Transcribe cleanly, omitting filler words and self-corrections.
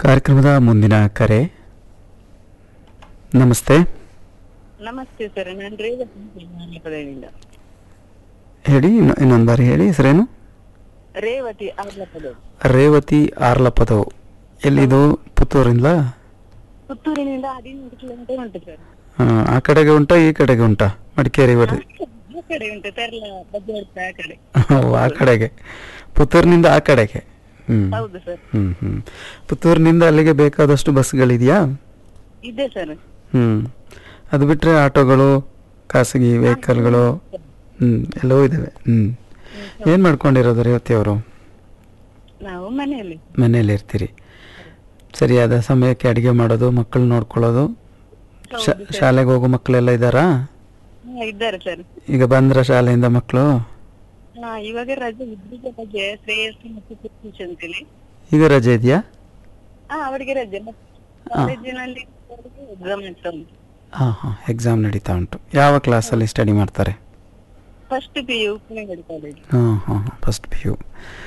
ಕಾರ್ಯಕ್ರಮದ ಮುಂದಿನ ಕರೆ. ನಮಸ್ತೆ. ನಮಸ್ತೆ ಸರ್, ನಾನು ರೇವತಿ ಹೇಳಿ, ಇನ್ನೊಂದು ಬಾರಿ ಹೇಳಿ. ಹೆಸರೇನು? ರೇವತಿ ಆರ್ಲಪದವು. ರೇವತಿ ಆರ್ಲಪದವು. ಎಲ್ಲಿದು? ಪುತ್ತೂರಿಂದ? ಪುತ್ತೂರಿನಿಂದ 15 ಕಿಲೋಮೀಟರ್ ಉಂಟು ಸರ್. ಆ ಕಡೆಗೆ ಉಂಟಾ ಈ ಕಡೆಗೆ ಉಂಟಾ? ಮಡಿಕೇರಿ ಬರೀ ಆ ಕಡೆ ಉಂಟು, ತರ್ಲ ಬಜ್ಜೋಡ್ತ ಆ ಕಡೆ. ಆ ಕಡೆಗೆ, ಪುತ್ತೂರಿನಿಂದ ಆ ಕಡೆಗೆ. ಹೌದು ಸರ್. ಪುತ್ತೂರಿನಿಂದ ಅಲ್ಲಿಗೆ ಬೇಕಾದಷ್ಟು ಬಸ್ಗಳಿದೆಯಾ? ಇದೆ ಸರ್. ಅದು ಬಿಟ್ಟರೆ ಆಟೋಗಳು, ಖಾಸಗಿ ವೆಹಿಕಲ್ಗಳು ಎಲ್ಲವೂ ಇದ್ದಾವೆ. ಏನು ಮಾಡ್ಕೊಂಡಿರೋದು ರೇವತಿ ಅವರು? ನಾವು ಮನೆಯಲ್ಲಿ ಮನೆಯಲ್ಲಿ ಇರ್ತೀರಿ. ಸರಿಯಾದ ಸಮಯಕ್ಕೆ ಅಡುಗೆ ಮಾಡೋದು, ಮಕ್ಕಳು ನೋಡ್ಕೊಳ್ಳೋದು. ಶಾಲೆಗೆ ಹೋಗೋ ಮಕ್ಕಳೆಲ್ಲ ಇದ್ದಾರಾ? ಇದ್ದಾರೆ ಸರ್. ಈಗ ಬಂದ್ರ ಶಾಲೆಯಿಂದ ಮಕ್ಕಳು? ಇವಾಗ ರಜೆ ಇದ್ರಿಗೆ ರಜೆ, ಶ್ರೇಯಸ್ ಮತ್ತು ಸತೀಶ್ ಅಂತೇಳಿ. ಈಗ ರಜೆ ಇದೆಯಾ? ಅವರಿಗೆ ರಜೆ. ಕಾಲೇಜಿನಲ್ಲಿ ಎಕ್ಸಾಮ್ ಆಗ್ತಾ ಉಂಟು. ಎಕ್ಸಾಮ್ ನಡೀತಾ ಉಂಟು. ಯಾವ ಕ್ಲಾಸಲ್ಲಿ ಸ್ಟಡಿ ಮಾಡ್ತಾರೆ? First PU ಪುಣೆಗಡಿ college. First PU.